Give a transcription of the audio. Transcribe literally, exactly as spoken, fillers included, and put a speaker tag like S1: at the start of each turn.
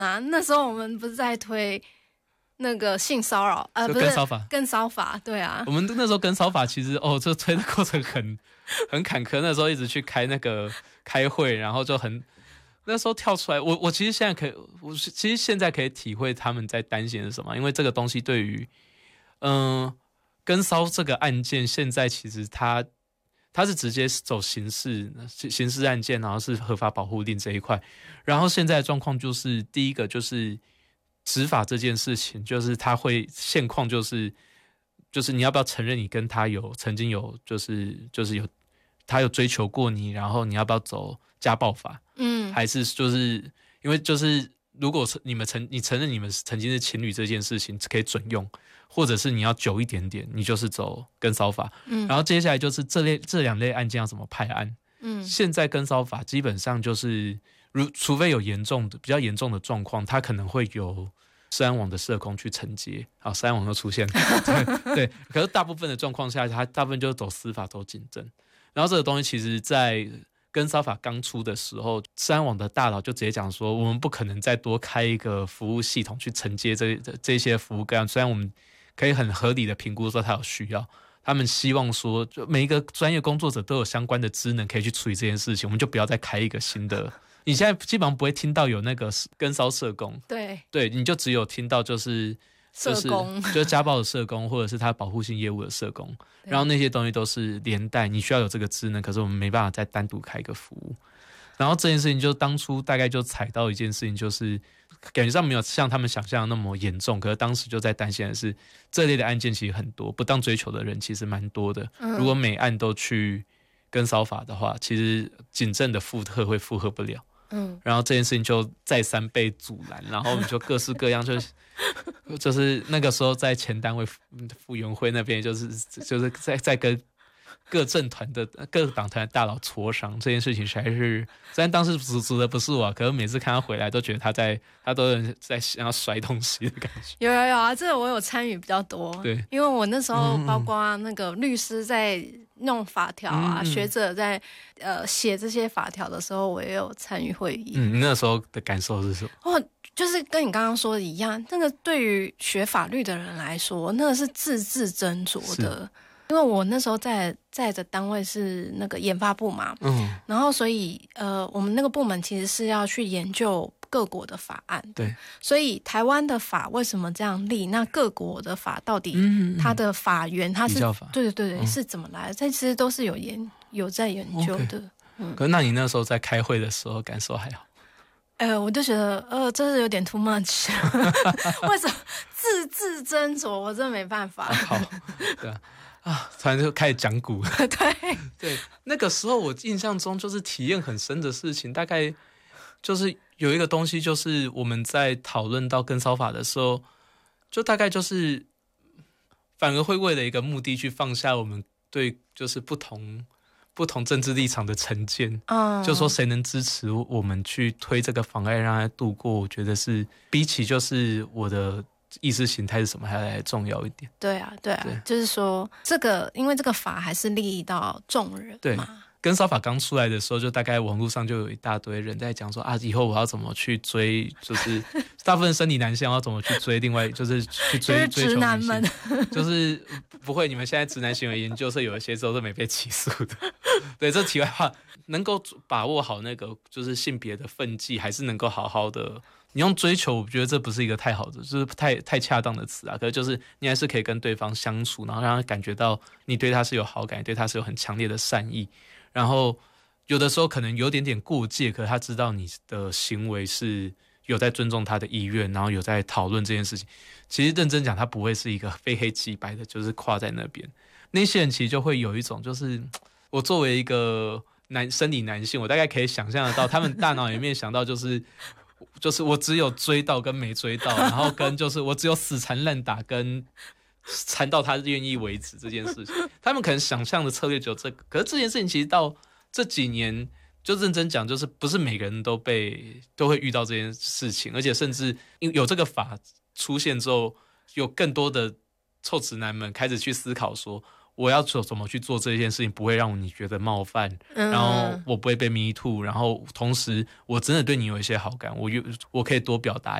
S1: 啊，那时候我们不是在推那个性骚扰，呃，不是
S2: 跟骚法，
S1: 跟骚法，对啊。
S2: 我们那时候跟骚法其实哦，这推的过程很很坎坷。那时候一直去开那个开会，然后就很那时候跳出来，我我其实现在可以，我其实现在可以体会他们在担心的是什么，因为这个东西对于嗯、呃、跟骚这个案件，现在其实它它是直接走刑事刑事案件，然后是合法保护令这一块。然后现在的状况就是，第一个就是执法这件事情，就是他会现况就是就是你要不要承认你跟他有曾经有就是就是有他有追求过你，然后你要不要走家暴法？嗯，还是就是因为就是如果你们承你承认你们曾经是情侣这件事情可以准用，或者是你要久一点点，你就是走跟骚法。嗯，然后接下来就是这类这两类案件要怎么派案？嗯，现在跟骚法基本上就是如除非有严重的比较严重的状况，他可能会有治安网的社工去承接。好，治安网又出现了，对对。可是大部分的状况下，他大部分就是走司法走警政。然后这个东西其实在跟骚法刚出的时候，治安网的大佬就直接讲说，我们不可能再多开一个服务系统去承接这这些服务个案，虽然我们可以很合理的评估说他有需要，他们希望说就每一个专业工作者都有相关的职能可以去处理这件事情，我们就不要再开一个新的。你现在基本上不会听到有那个跟骚社工，
S1: 对
S2: 对，你就只有听到就是
S1: 社工，
S2: 就是家暴的社工，或者是他保护性业务的社工，然后那些东西都是连带，你需要有这个职能，可是我们没办法再单独开一个服务。然后这件事情就当初大概就踩到一件事情，就是感觉上没有像他们想象的那么严重，可是当时就在担心的是，这类的案件其实很多，不当追求的人其实蛮多的。嗯、如果每案都去跟骚法的话，其实警政的负荷会负荷不了。嗯，然后这件事情就再三被阻拦，然后我们就各式各样就就是那个时候在前单位副援会那边，就是就是在在跟各政团的各党团的大佬磋商这件事情，还是虽然当时组组的不是我，可是每次看他回来都觉得他在他都有在想要摔东西的感觉。
S1: 有有有啊，这个我有参与比较多，对，因为我那时候包括那个律师在弄法条啊，嗯嗯学者在呃写这些法条的时候，我也有参与会议。
S2: 嗯，你那时候的感受是什么？
S1: 哦，就是跟你刚刚说的一样，那个对于学法律的人来说，那个是字字斟酌的。因为我那时候在在的单位是那个研发部嘛，嗯，然后所以呃，我们那个部门其实是要去研究各国的法案，
S2: 对，
S1: 所以台湾的法为什么这样立？那各国的法到底它的法源，它是对对对、嗯、是怎么来的？这其实都是有研有在研究的。Okay.
S2: 嗯，可是那你那时候在开会的时候感受还好？
S1: 呃，我就觉得呃，这是有点 too much， 为什么字字斟酌？我真的没办法。
S2: 啊、好，对啊。啊！突然就开始讲古了。
S1: 对
S2: 对，那个时候我印象中就是体验很深的事情，大概就是有一个东西，就是我们在讨论到跟骚法的时候，就大概就是反而会为了一个目的去放下我们对就是不同不同政治立场的成见，嗯，就说谁能支持我们去推这个妨碍让它度过，我觉得是比起就是我的意识形态是什么还来重要一点。
S1: 对啊对啊对，就是说这个因为这个法还是利益到众人嘛。
S2: 对，跟骚法刚出来的时候，就大概网络上就有一大堆人在讲说啊，以后我要怎么去追，就是大部分生理男性要怎么去追，另外就是去追追求女性，直男们，就是不会，你们现在直男行为研究社有一些时候是没被起诉的。对，这题外话，能够把握好那个就是性别的分际，还是能够好好的。你用追求，我觉得这不是一个太好的，就是太太恰当的词啊。可是就是你还是可以跟对方相处，然后让他感觉到你对他是有好感，你对他是有很强烈的善意。然后有的时候可能有点点过界，可是他知道你的行为是有在尊重他的意愿，然后有在讨论这件事情。其实认真讲，他不会是一个非黑即白的，就是跨在那边。那些人其实就会有一种，就是我作为一个男生理男性，我大概可以想象得到，他们大脑里面想到就是。就是我只有追到跟没追到，然后跟就是我只有死缠烂打跟缠到他愿意为止这件事情，他们可能想象的策略只有这个。可是这件事情其实到这几年，就认真讲，就是不是每个人都被都会遇到这件事情，而且甚至有这个法出现之后，有更多的臭直男们开始去思考说， 我要怎么去做这件事情不会让你觉得冒犯，嗯、然后我不会被 me too， 然后同时我真的对你有一些好感，我有我可以多表达